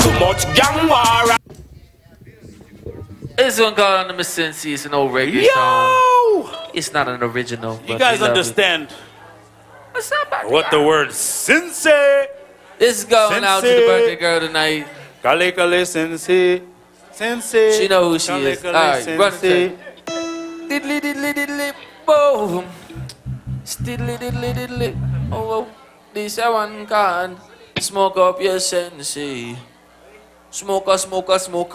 Too much gang war. This one called Anonymous Sensei. It's an old reggae song. It's not an original. You but guys we love it. understand What's up, back what the word sensei? This is going out to the Sensei. birthday girl tonight. Kale kale sensei. Sensei. She know who she Kale is. kale Alright, run sensei. it. Diddly diddly diddly boom. Stiddly diddly diddly. Oh, this a one can smoke up your sensei. Smoker, smoker, smoker.